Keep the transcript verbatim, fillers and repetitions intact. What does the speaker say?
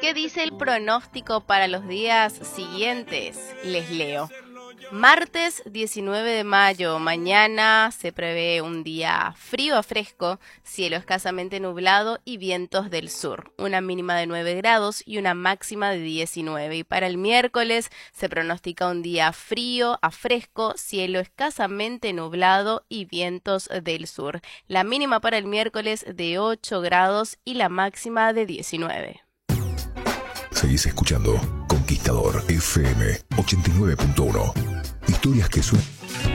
¿Qué dice el pronóstico para los días siguientes? Les leo. Martes diecinueve de mayo, mañana se prevé un día frío a fresco, cielo escasamente nublado y vientos del sur, una mínima de nueve grados y una máxima de diecinueve. Y para el miércoles se pronostica un día frío a fresco, cielo escasamente nublado y vientos del sur, la mínima para el miércoles de ocho grados y la máxima de diecinueve. Seguís escuchando Conquistador F M ochenta y nueve punto uno. Historias que suenan.